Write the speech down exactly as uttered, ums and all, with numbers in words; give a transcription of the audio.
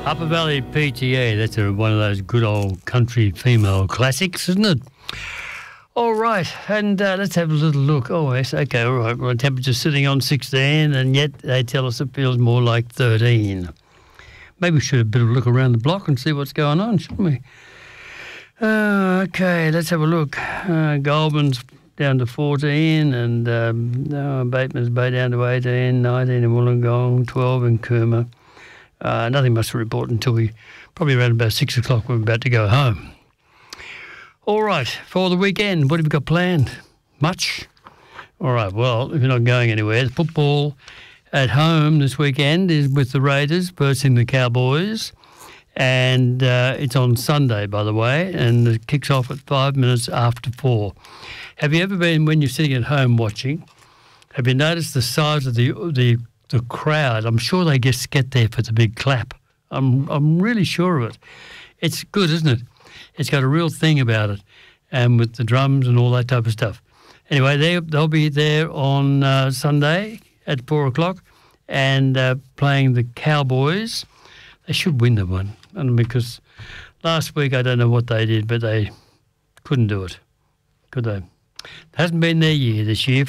Upper Valley P T A, that's a, one of those good old country female classics, isn't it? All right, and uh, let's have a little look. Oh, yes, okay, all right. Well, temperature's sitting on sixteen, and yet they tell us it feels more like thirteen. Maybe we should have a bit of a look around the block and see what's going on, shouldn't we? Uh, okay, let's have a look. Uh, Goulburn's down to fourteen, and um, uh, Bateman's Bay down to eighteen, nineteen in Wollongong, twelve in Cooma. Uh, nothing much to report until we probably around about six o'clock when we're about to go home. All right, for the weekend, what have you got planned? Much? All right, well, if you're not going anywhere, the football at home this weekend is with the Raiders versus the Cowboys, and uh, it's on Sunday, by the way, and it kicks off at five minutes after four. Have you ever been, when you're sitting at home watching, have you noticed the size of the the the crowd? I'm sure they just get there for the big clap. I'm I'm really sure of it. It's good, isn't it? It's got a real thing about it, and with the drums and all that type of stuff. Anyway, they they'll be there on uh, Sunday at four o'clock, and uh, playing the Cowboys. They should win the one, and because last week I don't know what they did, but they couldn't do it, could they? It hasn't been their year this year.